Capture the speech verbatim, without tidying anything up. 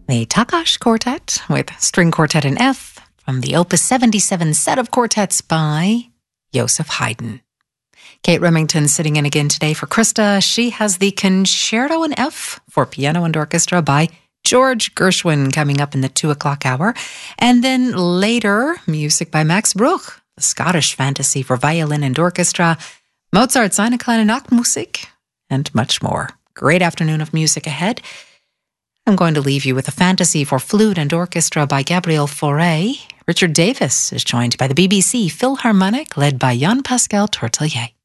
the Takash Quartet with String Quartet in F from the Opus seventy-seven set of quartets by Joseph Haydn. Kate Remington sitting in again today for Krista. She has the Concerto in F for piano and orchestra by George Gershwin coming up in the two o'clock hour. And then later, music by Max Bruch, the Scottish fantasy for violin and orchestra, Mozart's Eine kleine Nachtmusik, and much more. Great afternoon of music ahead. I'm going to leave you with a fantasy for flute and orchestra by Gabriel Fauré. Richard Davis is joined by the B B C Philharmonic, led by Jan-Pascal Tortelier.